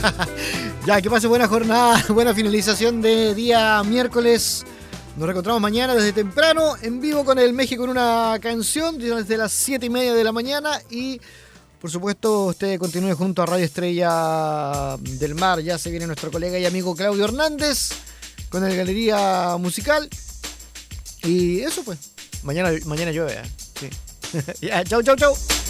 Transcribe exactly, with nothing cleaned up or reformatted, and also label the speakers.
Speaker 1: Ya, que pase buena jornada, buena finalización de día miércoles. Nos reencontramos mañana desde temprano, en vivo con el México en una canción, desde las siete y media de la mañana. Y, por supuesto, usted continúe junto a Radio Estrella del Mar. Ya se viene nuestro colega y amigo Claudio Hernández con el Galería Musical. Y eso, pues, mañana, mañana llueve, ¿eh? Sí. Ya, chau, chau, chau.